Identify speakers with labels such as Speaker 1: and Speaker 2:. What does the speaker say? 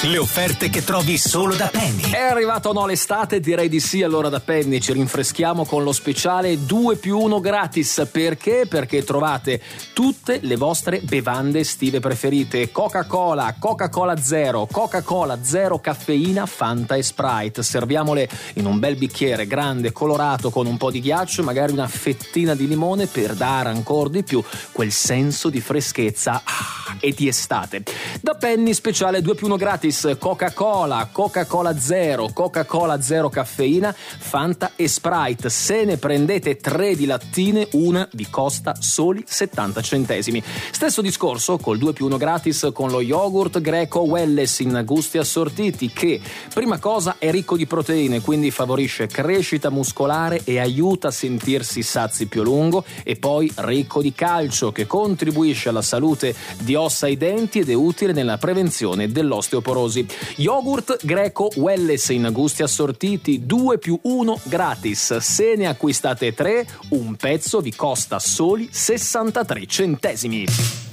Speaker 1: Le offerte che trovi solo da Penny.
Speaker 2: È arrivato l'estate? Direi di sì. Allora da Penny ci rinfreschiamo con lo speciale 2+1 gratis. Perché? Perché trovate tutte le vostre bevande estive preferite: Coca-Cola, Coca-Cola Zero, Coca-Cola Zero caffeina, Fanta e Sprite. Serviamole in un bel bicchiere grande, colorato, con un po' di ghiaccio e magari una fettina di limone per dare ancora di più quel senso di freschezza e di estate. Da Penny speciale 2+1 gratis: Coca-Cola, Coca-Cola Zero, Coca-Cola Zero caffeina, Fanta e Sprite. Se ne prendete 3 di lattine, una vi costa soli 70 centesimi. Stesso discorso col 2+1 gratis con lo yogurt greco Welless in gusti assortiti, che prima cosa è ricco di proteine, quindi favorisce crescita muscolare e aiuta a sentirsi sazi più a lungo, e poi ricco di calcio, che contribuisce alla salute di ossa e denti ed è utile nella prevenzione dell'osteoporosi. Yogurt greco Welless in gusti assortiti 2+1 gratis. Se ne acquistate 3, un pezzo vi costa soli 63 centesimi.